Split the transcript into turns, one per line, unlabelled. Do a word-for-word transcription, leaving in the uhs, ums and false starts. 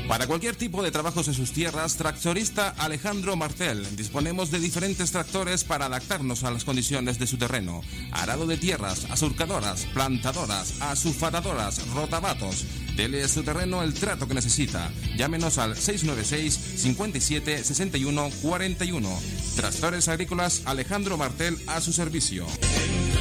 Para cualquier tipo de trabajos en sus tierras, Tractorista Alejandro Martel. Disponemos de diferentes tractores para adaptarnos a las condiciones de su terreno. Arado de tierras, asurcadoras, plantadoras, asulfatadoras, rotabatos. Dele a su terreno el trato que necesita. Llámenos al seis nueve seis, cincuenta y siete, sesenta y uno, cuarenta y uno. Tractores Agrícolas Alejandro Martel a su servicio.